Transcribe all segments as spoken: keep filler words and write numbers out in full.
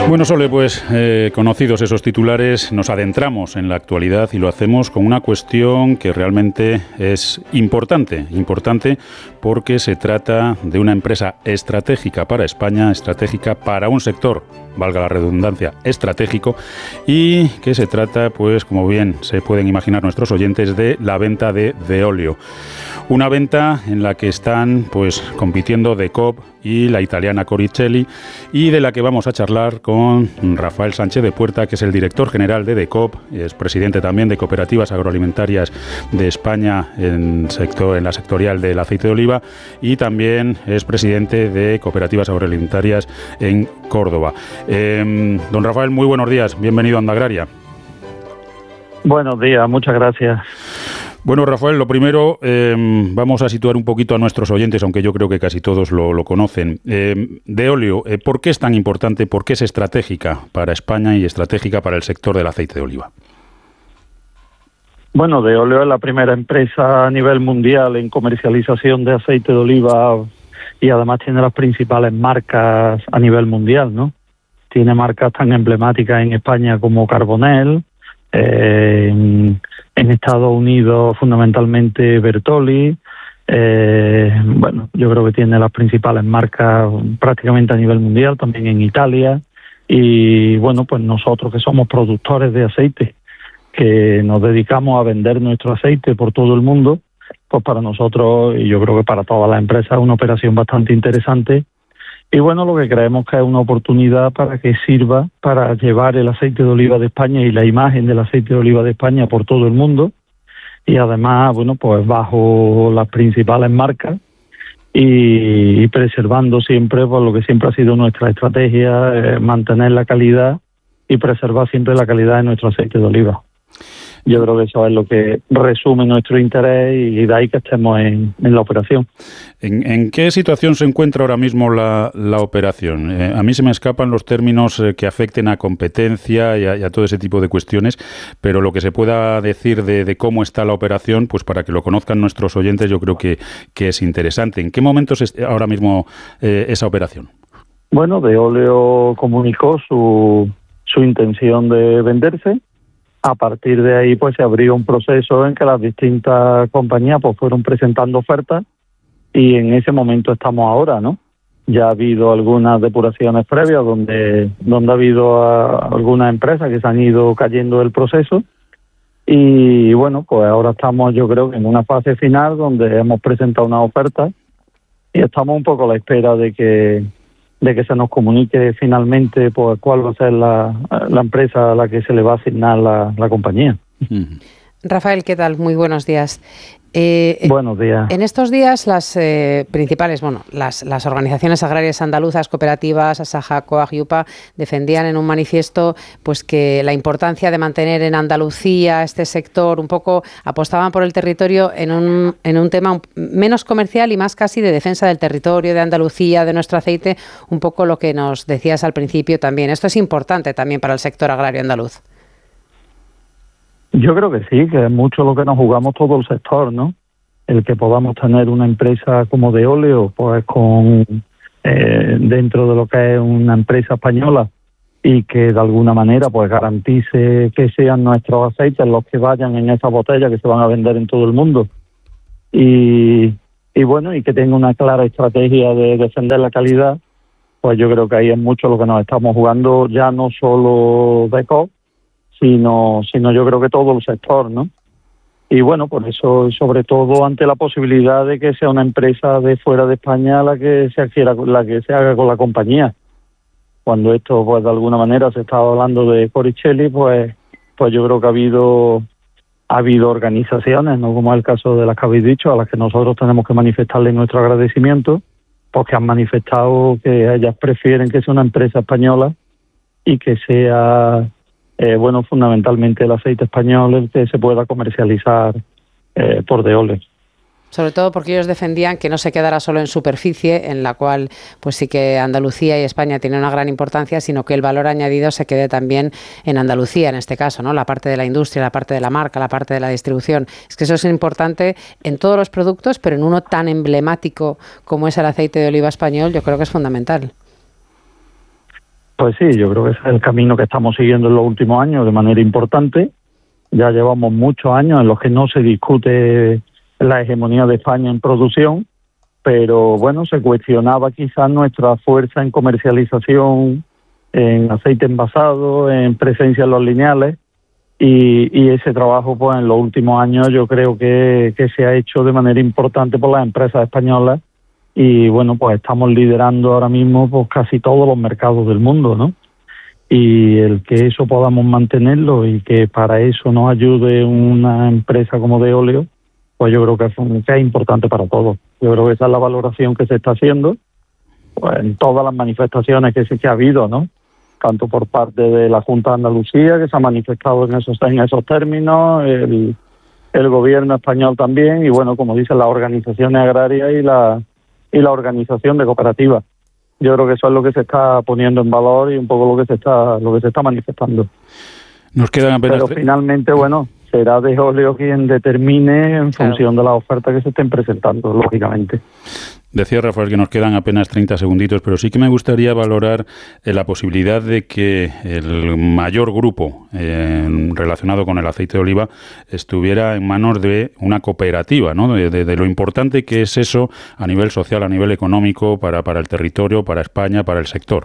Bueno, Sole, pues eh, conocidos esos titulares, nos adentramos en la actualidad y lo hacemos con una cuestión que realmente es importante, importante porque se trata de una empresa estratégica para España, estratégica para un sector, valga la redundancia, estratégico, y que se trata, pues como bien se pueden imaginar nuestros oyentes, de la venta de Veolia. Una venta en la que están pues compitiendo De Coop y la italiana Coricelli, y de la que vamos a charlar con Rafael Sánchez de Puerta, que es el director general de De Coop, es presidente también de Cooperativas Agroalimentarias de España en, sector, en la sectorial del aceite de oliva, y también es presidente de Cooperativas Agroalimentarias en Córdoba. Eh, don Rafael, muy buenos días, bienvenido a Onda Agraria. Buenos días, muchas gracias. Bueno, Rafael, lo primero, eh, vamos a situar un poquito a nuestros oyentes, aunque yo creo que casi todos lo, lo conocen. Eh, Veolia, eh, ¿por qué es tan importante? ¿Por qué es estratégica para España y estratégica para el sector del aceite de oliva? Bueno, Veolia es la primera empresa a nivel mundial en comercialización de aceite de oliva y además tiene las principales marcas a nivel mundial, ¿no? Tiene marcas tan emblemáticas en España como Carbonell, eh, en, en Estados Unidos fundamentalmente Bertolli, eh, bueno, yo creo que tiene las principales marcas prácticamente a nivel mundial, también en Italia, y bueno, pues nosotros que somos productores de aceite, que nos dedicamos a vender nuestro aceite por todo el mundo, pues para nosotros, y yo creo que para todas las empresas, es una operación bastante interesante. Y bueno, lo que creemos que es una oportunidad para que sirva para llevar el aceite de oliva de España y la imagen del aceite de oliva de España por todo el mundo. Y además, bueno, pues bajo las principales marcas y, y preservando siempre, por lo que siempre ha sido nuestra estrategia, eh, mantener la calidad y preservar siempre la calidad de nuestro aceite de oliva. Yo creo que eso es lo que resume nuestro interés y de ahí que estemos en, en la operación. ¿En, ¿En qué situación se encuentra ahora mismo la, la operación? Eh, a mí se me escapan los términos eh, que afecten a competencia y a, y a todo ese tipo de cuestiones, pero lo que se pueda decir de, de cómo está la operación, pues para que lo conozcan nuestros oyentes, yo creo que, que es interesante. ¿En qué momentos es ahora mismo eh, esa operación? Bueno, Veolia comunicó su, su intención de venderse. A partir de ahí pues se abrió un proceso en que las distintas compañías pues fueron presentando ofertas y en ese momento estamos ahora, ¿no? Ya ha habido algunas depuraciones previas donde donde ha habido a, algunas empresas que se han ido cayendo del proceso y bueno, pues ahora estamos yo creo que en una fase final donde hemos presentado una oferta y estamos un poco a la espera de que de que se nos comunique finalmente pues cuál va a ser la, la empresa a la que se le va a asignar la, la compañía. Rafael, ¿qué tal? Muy buenos días. Eh, Buenos días. En estos días las eh, principales, bueno, las, las organizaciones agrarias andaluzas, cooperativas, Asaja, Coag y UPA, defendían en un manifiesto pues que la importancia de mantener en Andalucía este sector, un poco apostaban por el territorio en un, en un tema menos comercial y más casi de defensa del territorio, de Andalucía, de nuestro aceite, un poco lo que nos decías al principio también. Esto es importante también para el sector agrario andaluz. Yo creo que sí, que es mucho lo que nos jugamos todo el sector, ¿no? El que podamos tener una empresa como Veolia, pues con eh, dentro de lo que es una empresa española y que de alguna manera pues garantice que sean nuestros aceites los que vayan en esas botellas que se van a vender en todo el mundo. Y, y bueno, y que tenga una clara estrategia de defender la calidad, pues yo creo que ahí es mucho lo que nos estamos jugando, ya no solo De Coop, sino sino yo creo que todo el sector, ¿no? Y bueno, por eso, sobre todo ante la posibilidad de que sea una empresa de fuera de España la que se adquiera, la que se haga con la compañía. Cuando esto, pues de alguna manera se estaba hablando de Coricelli, pues pues yo creo que ha habido ha habido organizaciones, no como es el caso de las que habéis dicho, a las que nosotros tenemos que manifestarle nuestro agradecimiento, porque han manifestado que ellas prefieren que sea una empresa española y que sea Eh, bueno, fundamentalmente el aceite español el que se pueda comercializar eh, por Veolia. Sobre todo porque ellos defendían que no se quedara solo en superficie, en la cual pues sí que Andalucía y España tienen una gran importancia, sino que el valor añadido se quede también en Andalucía, en este caso, ¿no? La parte de la industria, la parte de la marca, la parte de la distribución. Es que eso es importante en todos los productos, pero en uno tan emblemático como es el aceite de oliva español, yo creo que es fundamental. Pues sí, yo creo que ese es el camino que estamos siguiendo en los últimos años de manera importante. Ya llevamos muchos años en los que no se discute la hegemonía de España en producción, pero bueno, se cuestionaba quizás nuestra fuerza en comercialización, en aceite envasado, en presencia en los lineales, y, y ese trabajo pues en los últimos años yo creo que, que se ha hecho de manera importante por las empresas españolas, y bueno, pues estamos liderando ahora mismo pues casi todos los mercados del mundo, ¿no? Y el que eso podamos mantenerlo y que para eso nos ayude una empresa como Veolia, pues yo creo que es, un, que es importante para todos. Yo creo que esa es la valoración que se está haciendo pues, en todas las manifestaciones que, se, que ha habido, ¿no? Tanto por parte de la Junta de Andalucía, que se ha manifestado en esos, en esos términos, el, el gobierno español también, y bueno, como dicen las organizaciones agrarias y la, y la organización de cooperativas. Yo creo que eso es lo que se está poniendo en valor y un poco lo que se está lo que se está manifestando. Nos quedan apenas Pero tre- finalmente, bueno, será Veolia quien determine en claro. función de las ofertas que se estén presentando, lógicamente. Decía Rafael que nos quedan apenas treinta segunditos, pero sí que me gustaría valorar eh, la posibilidad de que el mayor grupo eh, relacionado con el aceite de oliva estuviera en manos de una cooperativa, ¿no? De, de, de lo importante que es eso a nivel social, a nivel económico, para, para el territorio, para España, para el sector.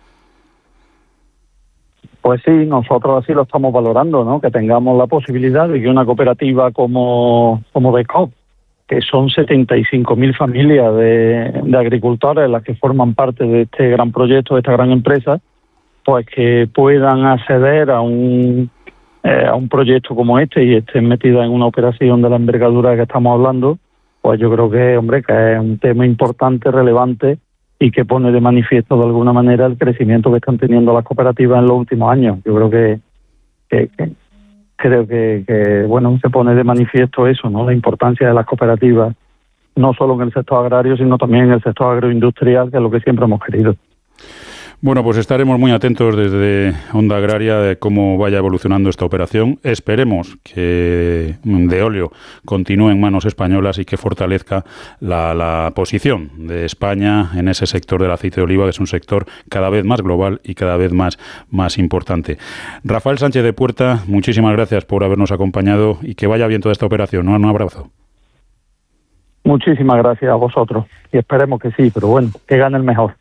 Pues sí, nosotros así lo estamos valorando, ¿no? Que tengamos la posibilidad de que una cooperativa como, como Becop, que son setenta y cinco mil familias de, de agricultores las que forman parte de este gran proyecto, de esta gran empresa, pues que puedan acceder a un eh, a un proyecto como este y estén metidas en una operación de la envergadura que estamos hablando, pues yo creo que, hombre, que es un tema importante, relevante y que pone de manifiesto de alguna manera el crecimiento que están teniendo las cooperativas en los últimos años. Yo creo que, que, que creo que, que bueno, se pone de manifiesto eso, ¿no? La importancia de las cooperativas, no solo en el sector agrario, sino también en el sector agroindustrial, que es lo que siempre hemos querido. Bueno, pues estaremos muy atentos desde Onda Agraria de cómo vaya evolucionando esta operación. Esperemos que Veolia continúe en manos españolas y que fortalezca la, la posición de España en ese sector del aceite de oliva, que es un sector cada vez más global y cada vez más, más importante. Rafael Sánchez de Puerta, muchísimas gracias por habernos acompañado y que vaya bien toda esta operación. Un abrazo. Muchísimas gracias a vosotros y esperemos que sí, pero bueno, que gane el mejor.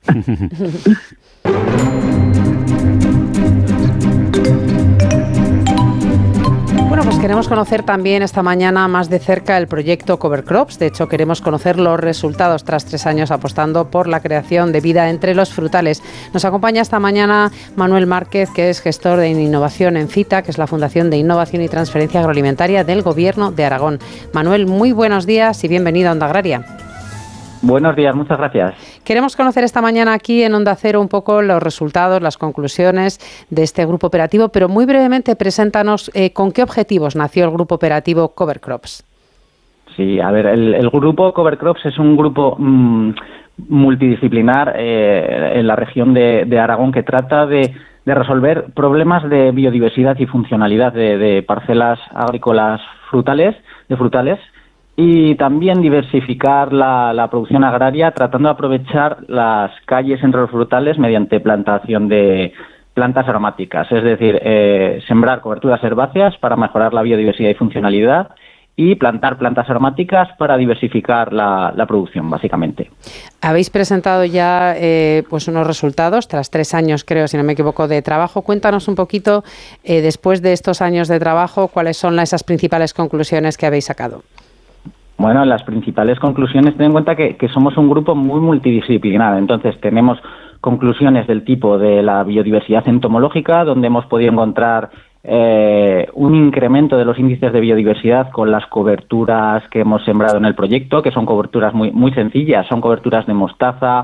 Bueno, pues queremos conocer también esta mañana más de cerca el proyecto Cover Crops. De hecho, queremos conocer los resultados tras tres años apostando por la creación de vida entre los frutales. Nos acompaña esta mañana Manuel Márquez, que es gestor de innovación en CITA, que es la Fundación de Innovación y Transferencia Agroalimentaria del Gobierno de Aragón. Manuel, muy buenos días y bienvenido a Onda Agraria. Buenos días, muchas gracias. Queremos conocer esta mañana aquí en Onda Cero un poco los resultados, las conclusiones de este grupo operativo, pero muy brevemente preséntanos eh, con qué objetivos nació el grupo operativo Cover Crops. Sí, a ver, el, el grupo Cover Crops es un grupo mmm, multidisciplinar eh, en la región de, de Aragón que trata de, de resolver problemas de biodiversidad y funcionalidad de, de parcelas agrícolas frutales, de frutales, y también diversificar la, la producción agraria tratando de aprovechar las calles entre los frutales mediante plantación de plantas aromáticas, es decir, eh, sembrar coberturas herbáceas para mejorar la biodiversidad y funcionalidad y plantar plantas aromáticas para diversificar la, la producción, básicamente. Habéis presentado ya eh, pues unos resultados tras tres años, creo, si no me equivoco, de trabajo. Cuéntanos un poquito, eh, después de estos años de trabajo, cuáles son esas principales conclusiones que habéis sacado. Bueno, las principales conclusiones, ten en cuenta que, que somos un grupo muy multidisciplinar, entonces tenemos conclusiones del tipo de la biodiversidad entomológica, donde hemos podido encontrar eh, un incremento de los índices de biodiversidad con las coberturas que hemos sembrado en el proyecto, que son coberturas muy, muy sencillas, son coberturas de mostaza,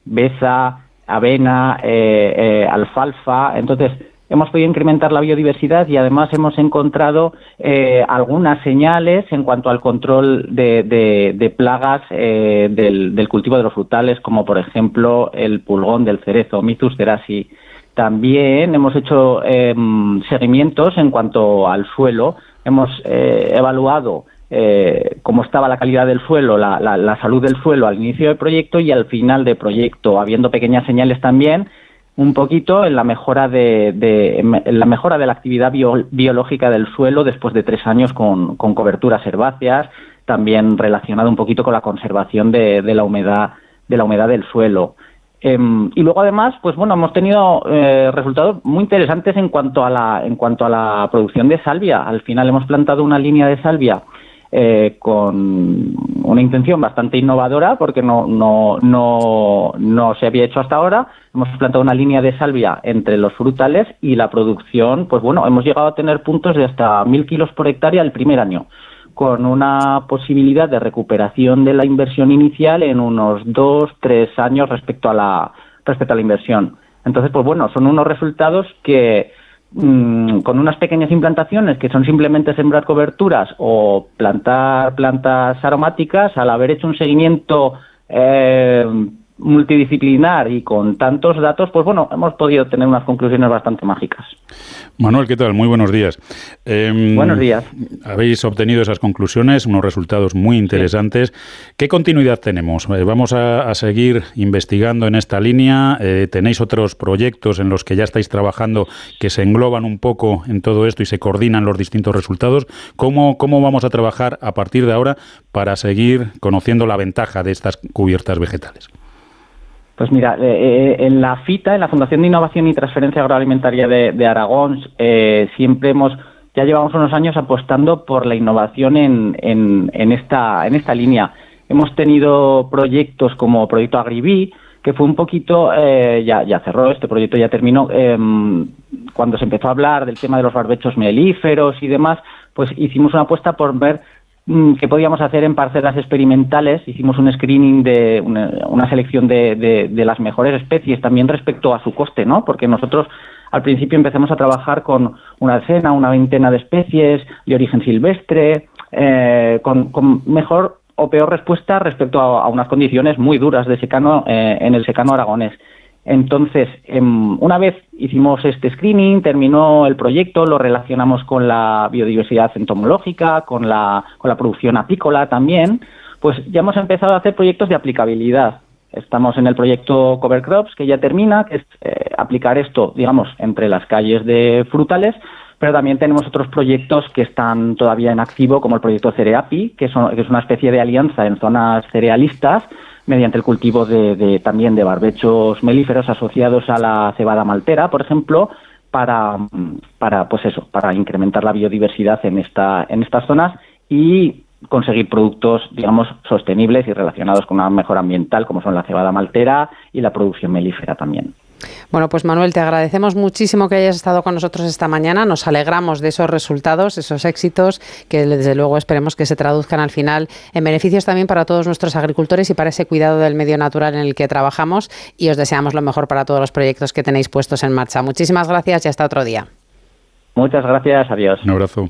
beza, avena, eh, eh, alfalfa, entonces hemos podido incrementar la biodiversidad y además hemos encontrado eh, algunas señales en cuanto al control de, de, de plagas eh, del, del cultivo de los frutales, como por ejemplo el pulgón del cerezo, Mythus cerasi. También hemos hecho eh, seguimientos en cuanto al suelo. Hemos eh, evaluado eh, cómo estaba la calidad del suelo, la, la, la salud del suelo al inicio del proyecto y al final del proyecto, habiendo pequeñas señales también. un poquito en la mejora de, de en la mejora de la actividad bio, biológica del suelo después de tres años con, con coberturas herbáceas, también relacionado un poquito con la conservación de, de la humedad de la humedad del suelo. Eh, y luego además, pues bueno, hemos tenido eh, resultados muy interesantes en cuanto a la en cuanto a la producción de salvia. Al final hemos plantado una línea de salvia Eh, con una intención bastante innovadora, porque no, no, no, no se había hecho hasta ahora. Hemos plantado una línea de salvia entre los frutales y la producción, pues bueno, hemos llegado a tener puntos de hasta mil kilos por hectárea el primer año, con una posibilidad de recuperación de la inversión inicial en unos dos, tres años respecto a la, respecto a la inversión. Entonces, pues bueno, son unos resultados que con unas pequeñas implantaciones que son simplemente sembrar coberturas o plantar plantas aromáticas, al haber hecho un seguimiento eh, multidisciplinar y con tantos datos, pues bueno, hemos podido tener unas conclusiones bastante mágicas. Manuel, ¿qué tal? Muy buenos días. Eh, buenos días. Habéis obtenido esas conclusiones, unos resultados muy interesantes. Sí. ¿Qué continuidad tenemos? Eh, ¿Vamos a, a seguir investigando en esta línea? Eh, ¿Tenéis otros proyectos en los que ya estáis trabajando que se engloban un poco en todo esto y se coordinan los distintos resultados? ¿Cómo, cómo vamos a trabajar a partir de ahora para seguir conociendo la ventaja de estas cubiertas vegetales? Pues mira, eh, en la FITA, en la Fundación de Innovación y Transferencia Agroalimentaria de, de Aragón, eh, siempre hemos, ya llevamos unos años apostando por la innovación en, en, en, esta, en esta línea. Hemos tenido proyectos como Proyecto Agribí, que fue un poquito, eh, ya, ya cerró, este proyecto ya terminó, eh, cuando se empezó a hablar del tema de los barbechos melíferos y demás, pues hicimos una apuesta por ver que podíamos hacer en parcelas experimentales. Hicimos un screening de una, una selección de, de, de las mejores especies también respecto a su coste, ¿no? Porque nosotros al principio empezamos a trabajar con una decena, una veintena de especies de origen silvestre, eh, con, con mejor o peor respuesta respecto a, a unas condiciones muy duras de secano eh, en el secano aragonés. Entonces, eh, una vez hicimos este screening, terminó el proyecto, lo relacionamos con la biodiversidad entomológica, con la, con la producción apícola también, pues ya hemos empezado a hacer proyectos de aplicabilidad. Estamos en el proyecto Cover Crops, que ya termina, que es eh, aplicar esto, digamos, entre las calles de frutales, pero también tenemos otros proyectos que están todavía en activo, como el proyecto Cereapi, que, son, que es una especie de alianza en zonas cerealistas, mediante el cultivo de, de también de barbechos melíferos asociados a la cebada maltera, por ejemplo, para, para pues eso, para incrementar la biodiversidad en esta, en estas zonas y conseguir productos, digamos, sostenibles y relacionados con una mejora ambiental, como son la cebada maltera y la producción melífera también. Bueno, pues Manuel, te agradecemos muchísimo que hayas estado con nosotros esta mañana. Nos alegramos de esos resultados, esos éxitos, que desde luego esperemos que se traduzcan al final en beneficios también para todos nuestros agricultores y para ese cuidado del medio natural en el que trabajamos, y os deseamos lo mejor para todos los proyectos que tenéis puestos en marcha. Muchísimas gracias y hasta otro día. Muchas gracias, adiós. Un abrazo.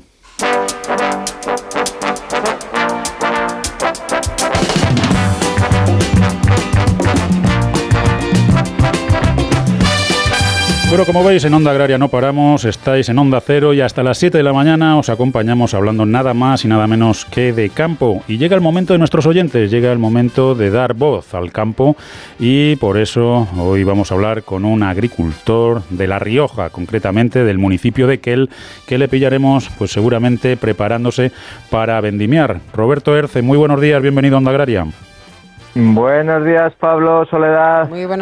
Bueno, como veis, en Onda Agraria no paramos, estáis en Onda Cero y hasta las siete de la mañana os acompañamos hablando nada más y nada menos que de campo. Y llega el momento de nuestros oyentes, llega el momento de dar voz al campo, y por eso hoy vamos a hablar con un agricultor de La Rioja, concretamente del municipio de Quel, que le pillaremos pues seguramente preparándose para vendimiar. Roberto Erce, muy buenos días, bienvenido a Onda Agraria. Buenos días, Pablo, Soledad. Muy buenos